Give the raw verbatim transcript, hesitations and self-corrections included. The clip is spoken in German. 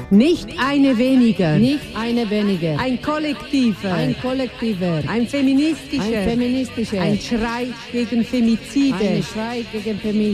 Nicht eine weniger. Nicht eine weniger. Ein kollektiver. Ein kollektiver. Ein feministischer. Ein feministischer. Ein Schrei gegen Femizide. Ein Schrei gegen Femizide.